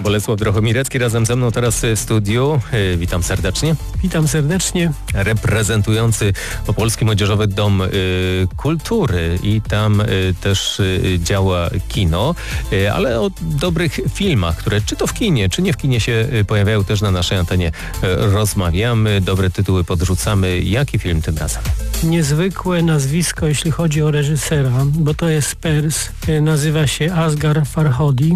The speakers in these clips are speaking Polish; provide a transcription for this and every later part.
Bolesław Drochomirecki razem ze mną teraz w studiu. Witam serdecznie. Witam serdecznie. Reprezentujący Opolski Młodzieżowy Dom Kultury i tam też działa kino, ale o dobrych filmach, które czy to w kinie, czy nie w kinie się pojawiają, też na naszej antenie rozmawiamy. Dobre tytuły podrzucamy. Jaki film tym razem? Niezwykłe nazwisko, jeśli chodzi o reżysera, bo to jest Pers. Nazywa się Asghar Farhadi.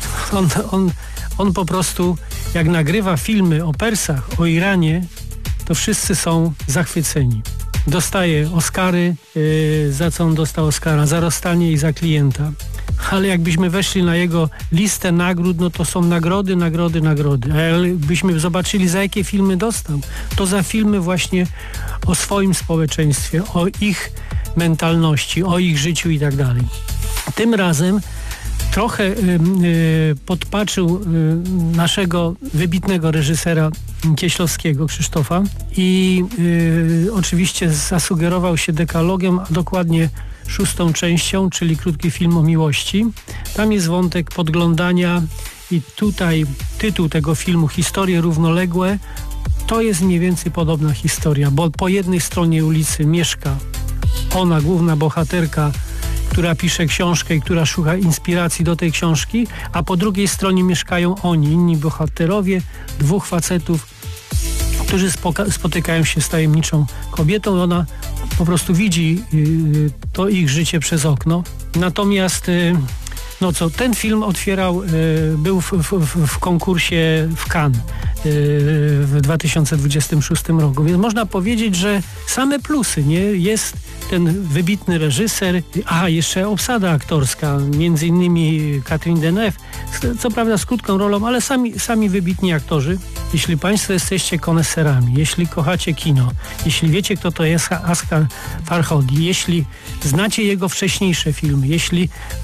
On po prostu, jak nagrywa filmy o Persach, o Iranie, to wszyscy są zachwyceni. Dostaje Oscary, za co on dostał Oscara? Za Rozstanie i za Klienta. Ale jakbyśmy weszli na jego listę nagród, no to są nagrody. A jakbyśmy zobaczyli, za jakie filmy dostał, to za filmy właśnie o swoim społeczeństwie, o ich mentalności, o ich życiu i tak dalej. Tym razem trochę podpatrzył naszego wybitnego reżysera Kieślowskiego, Krzysztofa, i oczywiście zasugerował się Dekalogiem, a dokładnie 6. częścią, czyli krótki film o miłości. Tam jest wątek podglądania i tutaj tytuł tego filmu Historie równoległe. To jest mniej więcej podobna historia, bo po jednej stronie ulicy mieszka ona, główna bohaterka, która pisze książkę i która szuka inspiracji do tej książki, a po drugiej stronie mieszkają oni, inni bohaterowie, dwóch facetów, którzy spotykają się z tajemniczą kobietą i ona po prostu widzi to ich życie przez okno. Natomiast ten film otwierał, był w konkursie w Cannes w 2026 roku, więc można powiedzieć, że same plusy, nie? Jest ten wybitny reżyser, jeszcze obsada aktorska, między innymi Catherine Deneuve, co prawda z krótką rolą, ale sami wybitni aktorzy. Jeśli Państwo jesteście koneserami, jeśli kochacie kino, jeśli wiecie, kto to jest Asghar Farhadi, jeśli znacie jego wcześniejsze filmy, jeśli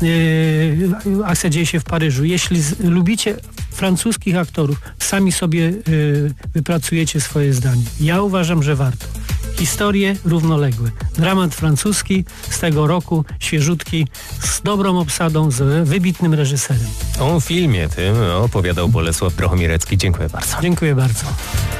akcja dzieje się w Paryżu, jeśli lubicie francuskich aktorów, sami sobie wypracujecie swoje zdanie. Ja uważam, że warto. Historie równoległe. Dramat francuski z tego roku, świeżutki, z dobrą obsadą, z wybitnym reżyserem. O filmie tym opowiadał Bolesław Drochomirecki. Dziękuję bardzo. Dziękuję bardzo.